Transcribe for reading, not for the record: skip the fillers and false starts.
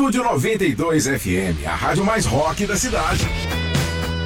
Estúdio 92 FM, a rádio mais rock da cidade.